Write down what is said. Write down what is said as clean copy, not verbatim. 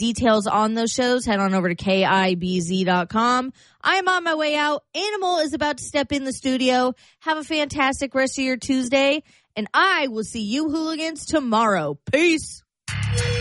details on those shows, head on over to KIBZ.com. I am on my way out. Animal is about to step in the studio. Have a fantastic rest of your Tuesday, and I will see you hooligans tomorrow. Peace.